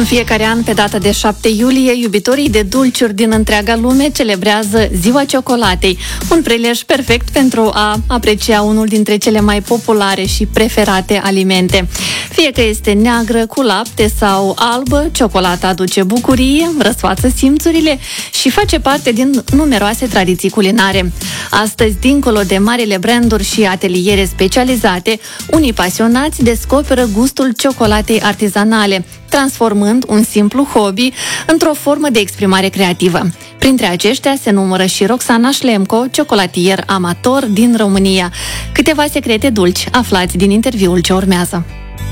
În fiecare an, pe data de 7 iulie, iubitorii de dulciuri din întreaga lume celebrează Ziua Ciocolatei, un prilej perfect pentru a aprecia unul dintre cele mai populare și preferate alimente. Fie că este neagră, cu lapte sau albă, ciocolata aduce bucurie, răsfață simțurile și face parte din numeroase tradiții culinare. Astăzi, dincolo de marile branduri și ateliere specializate, unii pasionați descoperă gustul ciocolatei artizanale, transformând un simplu hobby într-o formă de exprimare creativă. Printre aceștia se numără și Roxana Șlemco, ciocolatier amator din România. Câteva secrete dulci aflați din interviul ce urmează.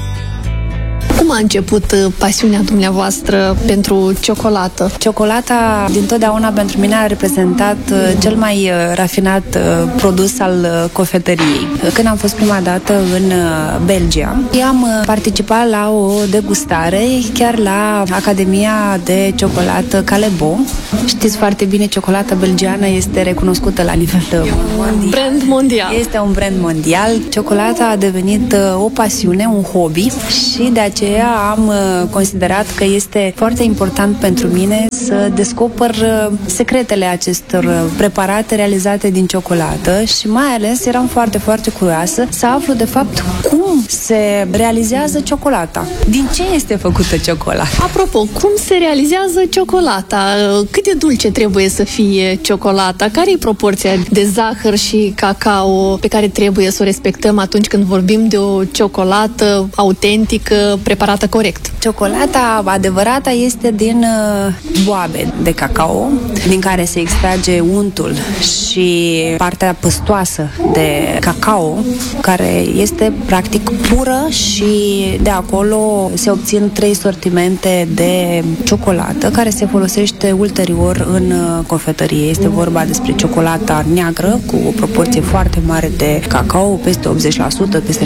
Cum a început pasiunea dumneavoastră pentru ciocolată? Ciocolata dintotdeauna pentru mine a reprezentat cel mai rafinat produs al cofetăriei. Când am fost prima dată în Belgia, am participat la o degustare chiar la Academia de Ciocolată Callebaut. Știți foarte bine, ciocolata belgiană este recunoscută la nivel mondial. Brand mondial. Este un brand mondial. Ciocolata a devenit o pasiune, un hobby și de aceea am considerat că este foarte important pentru mine să descoper secretele acestor preparate realizate din ciocolată și mai ales eram foarte, foarte curioasă să aflu de fapt cum se realizează ciocolata. Din ce este făcută ciocolata? Apropo, cum se realizează ciocolata? Cât de dulce trebuie să fie ciocolata? Care e proporția de zahăr și cacao pe care trebuie să o respectăm atunci când vorbim de o ciocolată autentică, preparată corect? Ciocolata adevărată este din boabe de cacao, din care se extrage untul și partea păstoasă de cacao, care este practic pură și de acolo se obțin 3 sortimente de ciocolată care se folosește ulterior în cofetărie. Este vorba despre ciocolata neagră cu o proporție foarte mare de cacao, peste 80%, peste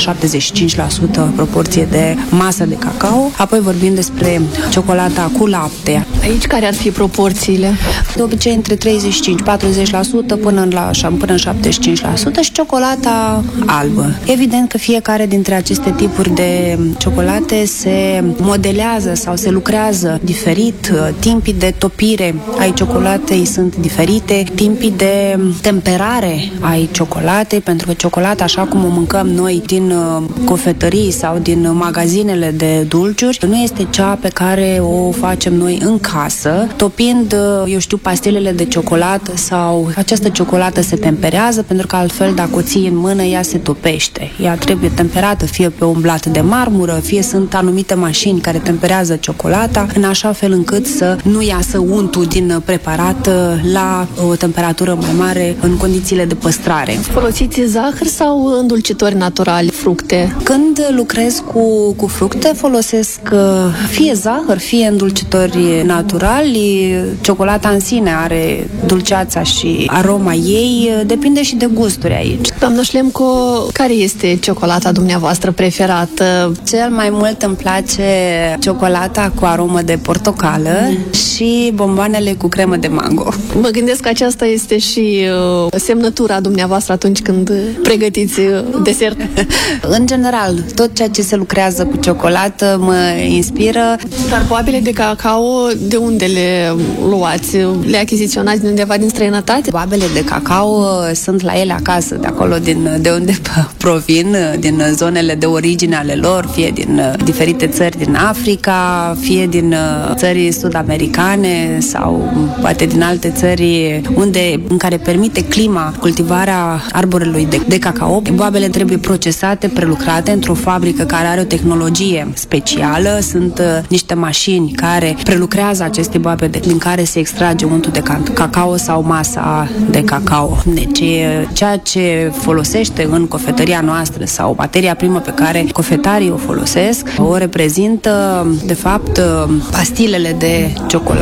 75% proporție de masă de cacao. Apoi vorbim despre ciocolata cu lapte. Aici care ar fi proporțiile? De obicei între 35-40% până în 75% și ciocolata albă. Evident că fiecare dintre aceste tipuri de ciocolate se modelează sau se lucrează diferit. Timpii de topire ai ciocolatei sunt diferite, timpii de temperare ai ciocolatei, pentru că ciocolata, așa cum o mâncăm noi din cofetării sau din magazinele de dulciuri, nu este cea pe care o facem noi în casă, topind, pastilele de ciocolată sau această ciocolată se temperează, pentru că altfel dacă o ții în mână, ea se topește. Ea trebuie temperată, fie pe un blat de marmură, fie sunt anumite mașini care temperează ciocolata, în așa fel încât să nu iasă untul din preparat la o temperatură mai mare în condițiile de păstrare. Folosiți zahăr sau îndulcitori naturali, fructe? Când lucrez cu fructe, folosesc fie zahăr, fie îndulcitori naturali. Ciocolata în sine are dulceața și aroma ei, depinde și de gusturi aici. Doamnă Șlemco, care este ciocolata dumneavoastră preferată? Cel mai mult îmi place ciocolata cu aromă de portocală și bomboanele cu cremă de mango. Mă gândesc că aceasta este și semnătura dumneavoastră atunci când pregătiți desert. În general, tot ceea ce se lucrează cu ciocolată mă inspiră. Dar boabele de cacao, de unde le luați? Le achiziționați de undeva din străinătate? Boabele de cacao sunt la ele acasă, de acolo de unde provin, din zonele de origine ale lor, fie din diferite țări din Africa, fie din țări sud-americane sau poate din alte țări în care permite clima cultivarea arborelui de cacao. Boabele trebuie procesate, prelucrate într-o fabrică care are o tehnologie specială. Sunt niște mașini care prelucrează aceste boabe din care se extrage untul de cacao sau masa de cacao. Deci ceea ce folosește în cofetăria noastră sau materia primă pe care cofetarii o folosesc, o reprezintă de fapt pastilele de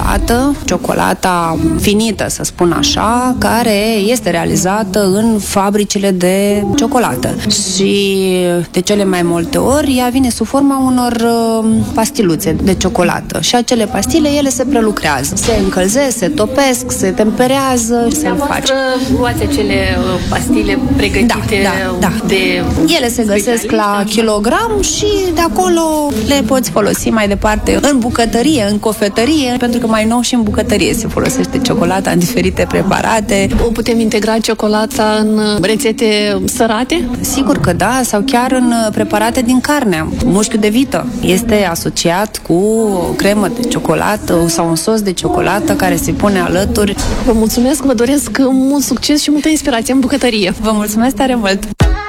ciocolata finită, să spun așa, care este realizată în fabricile de ciocolată. Și de cele mai multe ori ea vine sub forma unor pastiluțe de ciocolată și acele pastile, ele se prelucrează. Se încălzesc, se topesc, se temperează, se face. Luați acele pastile pregătite de... Ele se găsesc la kilogram și de acolo le poți folosi mai departe în bucătărie, în cofetărie, pentru că mai nou și în bucătărie se folosește ciocolata în diferite preparate. O putem integra ciocolata în rețete sărate? Sigur că da, sau chiar în preparate din carne. Mușchiul de vită este asociat cu o cremă de ciocolată sau un sos de ciocolată care se pune alături. Vă mulțumesc, vă doresc mult succes și multă inspirație în bucătărie. Vă mulțumesc tare mult!